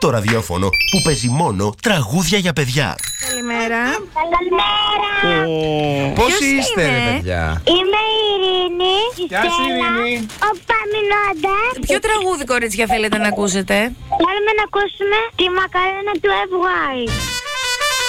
το ραδιόφωνο που παίζει μόνο τραγούδια για παιδιά. Καλημέρα. Καλημέρα. Πώς είστε, ρε παιδιά? Είμαι η Ειρήνη. Γεια σου, Ειρήνη. Ο Παμινώντας. Ποιο τραγούδι, κορίτσια, θέλετε να ακούσετε? Θέλουμε να ακούσουμε τη μακαρένα του FY.